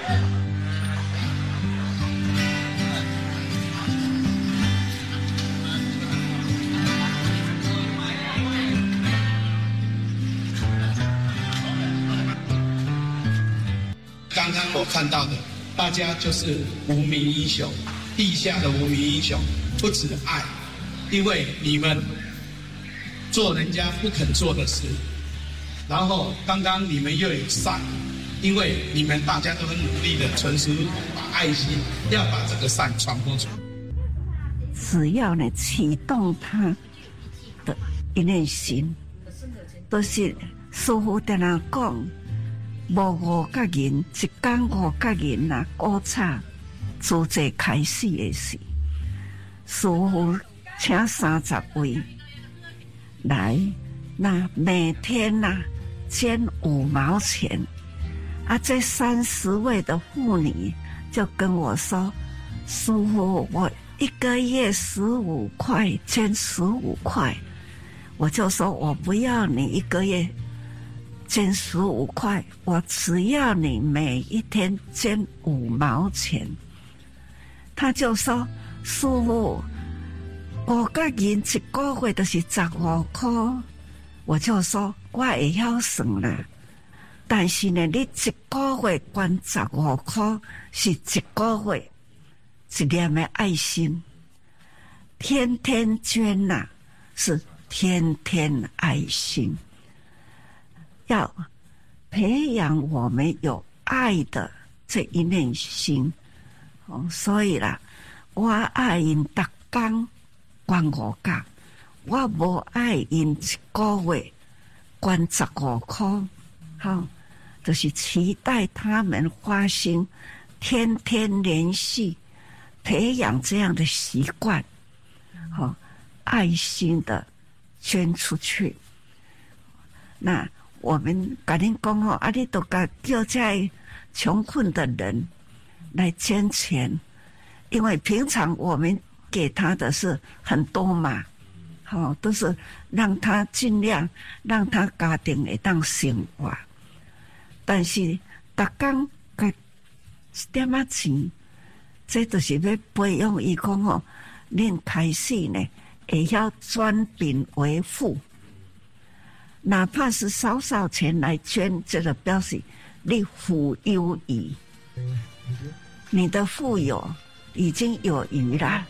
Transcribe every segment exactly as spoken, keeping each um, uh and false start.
刚刚我看到的，大家就是无名英雄，地下的无名英雄，不止爱，因为你们做人家不肯做的事，然后刚刚你们又有善，因为你们大家都很努力的存实把爱心，要把这个善传播出来。 只要你启动他的一念心，都是师父在那讲。无五个人，一天五个人呐，古早自这开始的时，师父请三十位来，那每天呐捐五毛钱，啊，这三十位的妇女就跟我说：“师父，我一个月十五块，捐十五块。”我就说：“我不要你一个月。”捐十五块，我只要你每一天捐五毛钱。他就说：“师父，五个人一个月就是十五块。”我就说：“我会晓算啦，但是呢，你一个月捐十五块，是一个月一念的爱心，天天捐呐、啊，是天天爱心。”要培养我们有爱的这一念心，哦，所以啦，我爱因逐天捐五角，我无爱因一个月捐十五块，好，就是期待他们发心，天天联系，培养这样的习惯，好，爱心的捐出去，那。我们跟您讲哦，啊，你都该叫这穷困的人来捐钱，因为平常我们给他的是很多嘛，好、哦，都是让他尽量让他家庭会当生活，但是逐天给一点仔钱，这就是要培养伊讲哦，恁开始呢会晓转贫为富。哪怕是少少钱来捐，这个表示你富有余，你的富有已经有余了。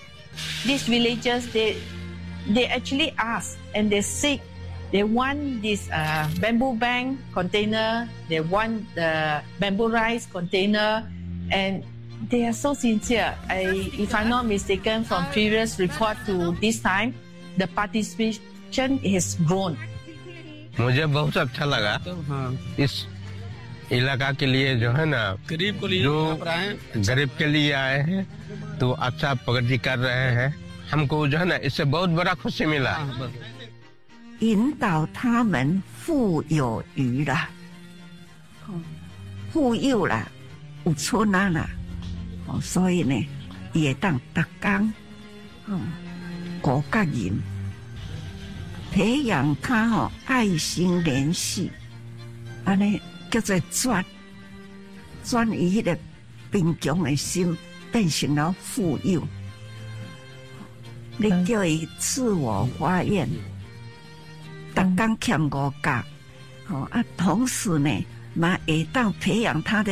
These villagers, they they actually ask and they seek, they want this uh, bamboo bank container, they want the bamboo rice container, and they are so sincere. I, if I'm not mistaken, from previous report to this time, the participation has grown. मुझे बहुत अच्छा लगा इस इलाका के लिए जो है ना गरीब को लिए जो गरीब के लिए आए हैं तो अच्छा प्रगति कर रहे हैं हमको जो है ना इससे बहुत बड़ा खुशी मिला 引导他们富有余了，富有了，有村啊啦，所以呢也当逐天五个人。培养他哦爱心联系，安尼叫做转转移迄个贫穷的心变成了富有。你叫伊自我发愿，逐天欠五角，哦啊，同时呢，嘛会当培养他的。